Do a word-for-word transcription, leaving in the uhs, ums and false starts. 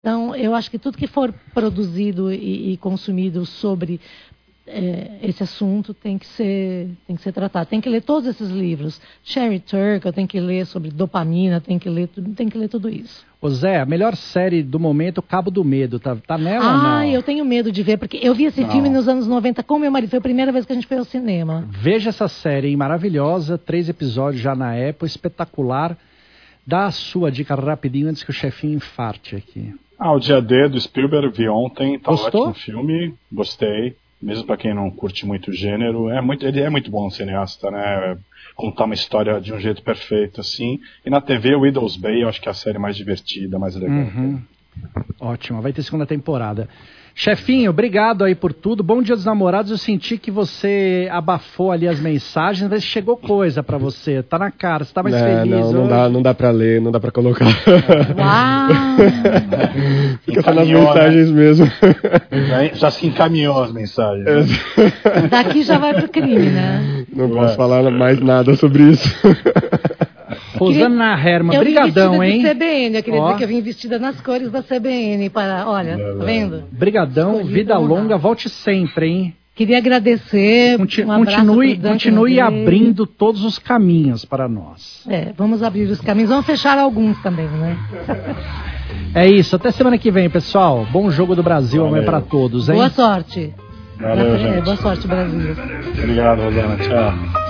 Então, eu acho que tudo que for produzido e, e consumido sobre é, esse assunto tem que ser, tem que ser tratado. Tem que ler todos esses livros. Sherry Turkle, tem que ler sobre dopamina, tem que ler, tem que ler tudo isso. Ô Zé, a melhor série do momento, Cabo do Medo, tá, tá nela ah, ou não? Ah, eu tenho medo de ver, porque eu vi esse não. filme nos anos noventa com meu marido. Foi a primeira vez que a gente foi ao cinema. Veja essa série, hein? Maravilhosa. Três episódios já na Apple, espetacular. Dá a sua dica rapidinho antes que o chefinho infarte aqui. Ah, o Dia D do Spielberg, vi ontem. Tá Gostou? ótimo filme, gostei. Mesmo pra quem não curte muito o gênero. É muito, ele é muito bom cineasta, né? Contar uma história de um jeito perfeito, assim. E na T V, o Widow's Bay, eu acho que é a série mais divertida, mais legal. Uhum. Ótimo, vai ter segunda temporada. Chefinho, obrigado aí por tudo. Bom Dia dos Namorados. Eu senti que você abafou ali as mensagens, mas chegou coisa pra você. Tá na cara, você tá mais não, feliz não, não hoje? dá, não dá pra ler, não dá pra colocar. Uau! Fica só nas mensagens, né? Mesmo. Já se encaminhou as mensagens. Né? Daqui já vai pro crime, né? Não posso é. falar mais nada sobre isso. Rosana Herman, brigadão, hein? Eu vim vestida de C B N, eu queria Ó. dizer que eu vim vestida nas cores da C B N. Para, olha, tá vendo? Brigadão, Escolhi vida longa, volte sempre, hein? Queria agradecer, Conti um abraço continue pro continue abrindo todos os caminhos para nós. É, vamos abrir os caminhos, vamos fechar alguns também, né? É isso, até semana que vem, pessoal. Bom jogo do Brasil, amanhã para todos, hein? Boa sorte. Valeu, gente. Boa sorte, Brasil. Obrigado, Rosana. Tchau.